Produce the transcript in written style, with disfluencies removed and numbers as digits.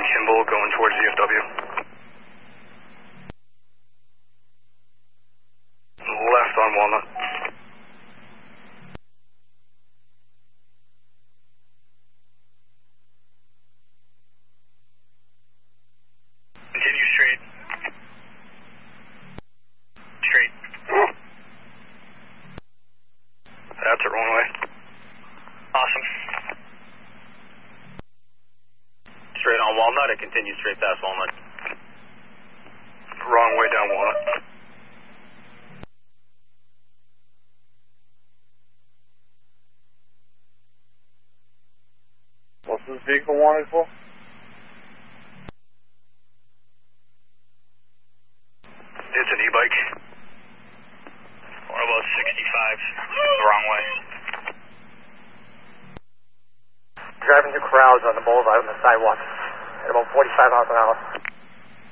Kimball going towards DFW. Left on Walnut. Continue straight. Straight. That's the wrong way. Awesome. Straight on Walnut, it continues straight past Walnut. Wrong way down Walnut. What's this vehicle wanted for? It's an e-bike. Or about 65, the wrong way. Driving through crowds on the boulevard on the sidewalk at about 45 miles an hour.